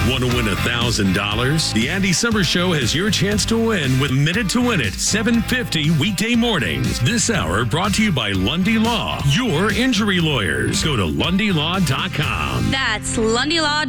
Want to win $1,000? The Andy Summers Show has your chance to win with Minute to Win It, 7:50 weekday mornings. This hour brought to you by Lundy Law, your injury lawyers. Go to LundyLaw.com. That's LundyLaw.com.